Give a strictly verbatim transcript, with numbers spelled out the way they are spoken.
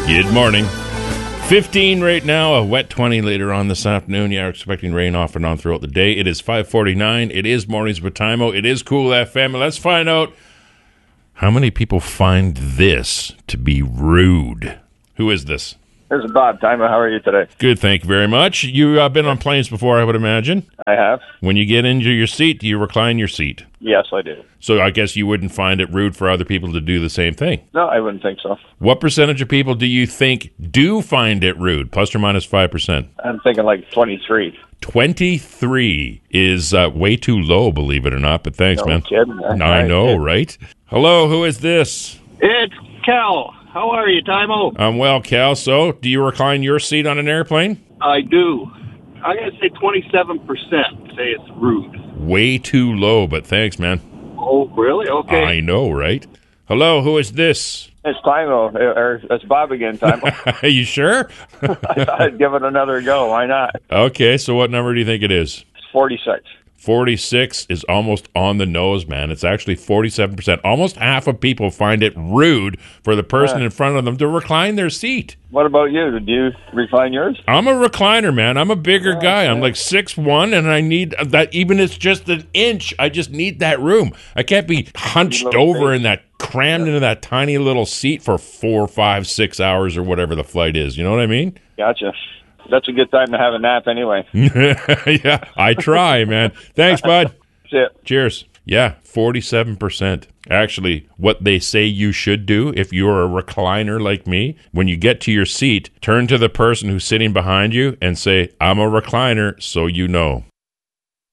Good morning. fifteen right now, a wet twenty later on this afternoon. Yeah, we're expecting rain off and on throughout the day. It is five forty-nine. It is Mornings with Timo. It is Cool F M. Let's find out how many people find this to be rude. Who is this? This is Bob. Timo, how are you today? Good, thank you very much. You've uh, been on planes before, I would imagine. I have. When you get into your seat, do you recline your seat? Yes, I do. So I guess you wouldn't find it rude for other people to do the same thing. No, I wouldn't think so. What percentage of people do you think do find it rude? Plus or minus five percent? I'm thinking like twenty-three. twenty-three is uh, way too low, believe it or not, but thanks, No man. kidding. I know, right? Hello, who is this? It's Cal. How are you, Timo? I'm well, Cal. So, do you recline your seat on an airplane? I do. I'm going to say twenty-seven percent say it's rude. Way too low, but thanks, man. Oh, really? Okay. I know, right? Hello, who is this? It's Timo, or it's Bob again, Timo. Are you sure? I thought I'd give it another go. Why not? Okay, so what number do you think it is? It's forty-six. forty-six is almost on the nose, man. It's actually forty-seven percent. Almost half of people find it rude for the person Yeah. in front of them to recline their seat. What about you? Did you recline yours? I'm a recliner, man. I'm a bigger Yeah, guy. I'm yeah. like six one, and I need that. Even if it's just an inch, I just need that room. I can't be hunched Little over space. in that, crammed into that tiny little seat for four, five, six hours or whatever the flight is. You know what I mean? Gotcha. That's a good time to have a nap anyway. Yeah, I try, man. Thanks, bud. That's it. Cheers. Yeah, forty-seven percent. Actually, what they say you should do if you're a recliner like me, when you get to your seat, turn to the person who's sitting behind you and say, I'm a recliner, so you know.